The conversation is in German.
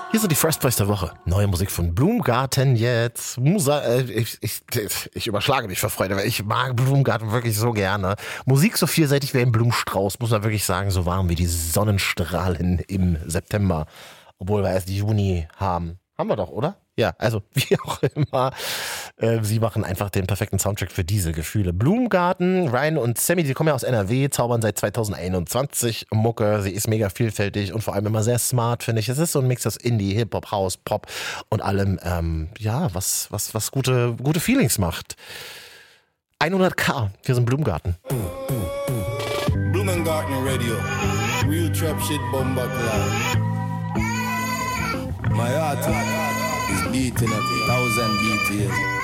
Hier sind die First Boys der Woche. Neue Musik von Blumengarten jetzt. Ich überschlage mich vor Freude, weil ich mag Blumengarten wirklich so gerne. Musik so vielseitig wie ein Blumenstrauß, muss man wirklich sagen, so warm wie die Sonnenstrahlen im September. Obwohl wir erst Juni haben. Haben wir doch, oder? Ja, also wie auch immer. Sie machen einfach den perfekten Soundtrack für diese Gefühle. Blumengarten, Ryan und Sammy, die kommen ja aus NRW, zaubern seit 2021 Mucke. Sie ist mega vielfältig und vor allem immer sehr smart, finde ich. Es ist so ein Mix aus Indie, Hip-Hop, House, Pop und allem, was gute Feelings macht. 100k, wir sind Blumengarten. Blumengarten Radio, real trap shit bomba cloud. My heart is beating at 1,000 BPM.